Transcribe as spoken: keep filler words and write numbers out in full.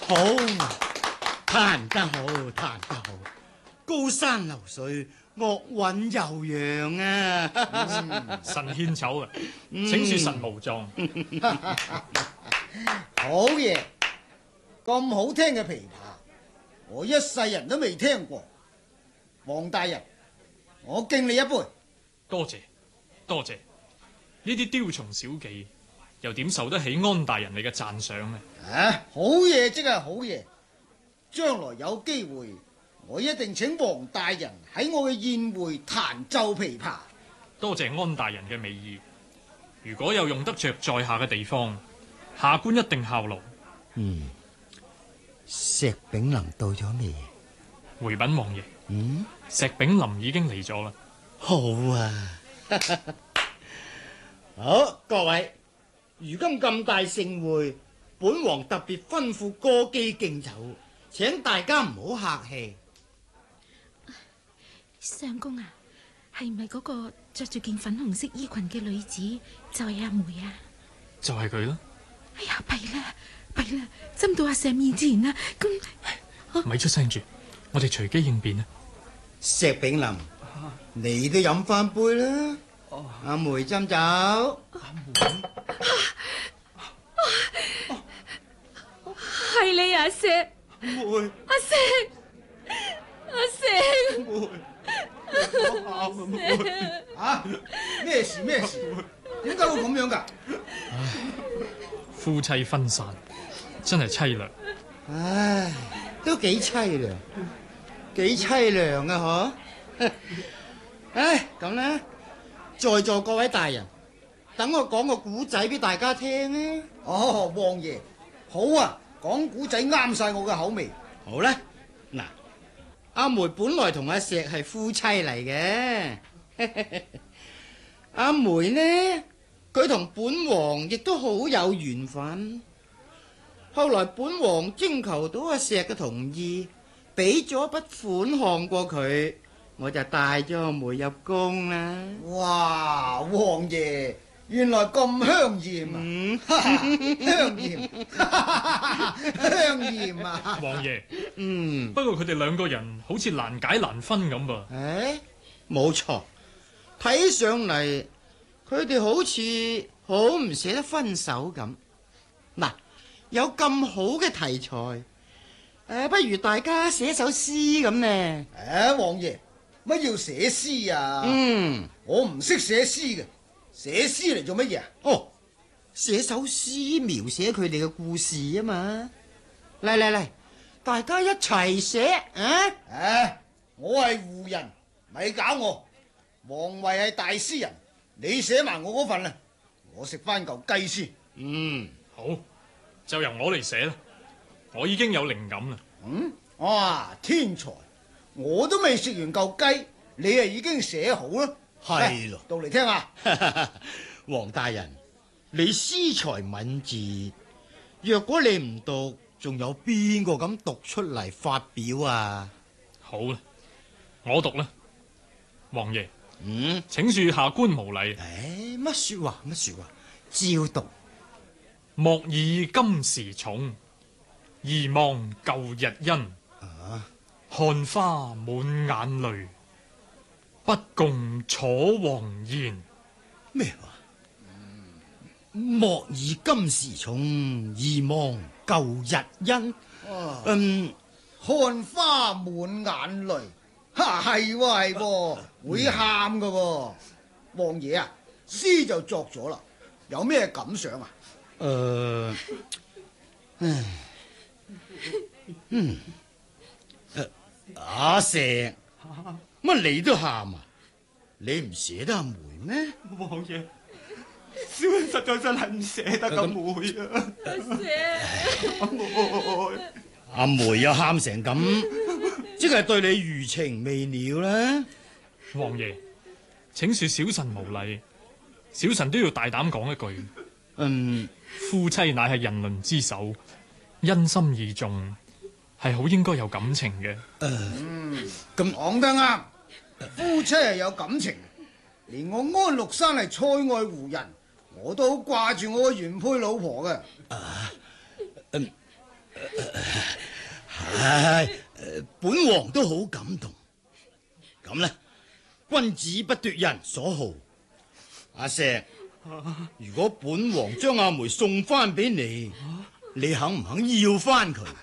好，彈得好，彈得好，高山流水，樂韻悠揚啊！ 嗯、神獻醜啊，請恕神無狀。 好嘢，咁好聽嘅琵琶，我一世人都未聽過。王大人，我敬你一杯。 多謝，多謝。呢啲雕蟲小技，又點受得起安大人你嘅讚賞呢？ 啊，好嘢即係好嘢，將來有機會，我一定請王大人喺我嘅宴會彈奏琵琶。 多謝安大人嘅美意，如果有用得着在下嘅地方，下官一定效勞。 嗯，石炳林到咗未？ 回稟王爺。 嗯， 石炳林已經嚟咗啦。 好啊。好，各位，如今咁大盛會，本王特別吩咐歌姬敬酒，請大家唔好客氣。 相公啊，係唔係嗰個着住件粉紅色衣裙嘅女子就係阿梅啊？ 就係佢啦。 哎呀，弊啦弊啦，針到阿石面前啊！咁咪出聲住，我哋隨機應變啊！ 石炳林，你都飲翻杯啦。阿梅斟酒。阿梅， 係你啊，石梅， 阿石，阿石， 梅， 阿梅，啊，咩事咩事？點解會咁樣噶？ 夫妻分散，真係凄涼。 唉，都幾凄涼，幾凄涼啊！嗬。唉，咁咧。在座各位大人，等我講個古仔俾大家聽啊！ 哦，王爺，好啊，講古仔啱晒我嘅口味。 好啦，嗱，阿梅本來同阿石係夫妻嚟嘅，阿梅呢，佢同本王亦都好有緣分。後來本王徵求到阿石嘅同意，俾咗一筆款項過佢。我就帶咗阿梅入宮啦。 哇，王爺原來咁香艷啊！嗯、香艷，香艷啊！ 王爺， 嗯， 不過佢哋兩個人好似難解難分咁噃。 誒，冇錯，睇上嚟佢哋好似好唔捨得分手咁。嗱，有咁好嘅題材，誒、呃，不如大家寫首詩咁呢？ 誒、啊，王爺。乜要寫詩啊？ 嗯， 我唔識寫詩嘅，寫詩嚟做乜嘢啊？ 哦，寫首詩描寫佢哋嘅故事啊嘛！嚟嚟嚟，大家一齊寫啊！ 誒，我係胡人，咪搞我。王維係大詩人，你寫埋我嗰份啦，我食翻嚿雞先。 嗯，好，就由我嚟寫啦。我已經有靈感啦。 嗯，哇，天才！我都未食完嚿雞，你啊已經寫好啦。 係咯， 讀嚟聽下。 王大人，你詩才敏捷，若果你唔讀，仲有邊個敢讀出嚟發表啊？ 好啦，我讀啦。王爺， 嗯， 請恕下官無禮。 誒，乜說話乜說話，照讀。 莫以今時重，宜忘舊日恩。 啊！ 看花滿眼淚，不共楚皇言。 咩話？莫以今時重，宜忘舊日恩。 啊、 嗯， 看花滿眼淚，哈係喎係喎，會喊噶喎。王爺啊，詩就作咗啦，有咩感想啊？ 誒、呃，唉，嗯。阿石，乜你都喊啊？你唔捨得阿梅咩？ 王爺，小人實在真係唔捨得阿梅啊！阿梅， 阿梅又喊成咁，即係對你餘情未了啦。 王爺，請恕小臣無禮，小臣都要大膽講一句。 嗯， 夫妻乃係人倫之首，因心義重。係好應該有感情嘅。誒、 呃， 嗯，咁講得啱。夫妻係有感情，連我安祿山係塞外胡人，我都好掛住我個原配老婆嘅。 啊，嗯， 唉，本王都好感動。咁呢，君子不奪人所好。阿石，如果本王將阿梅送翻俾你，你肯唔肯要翻佢？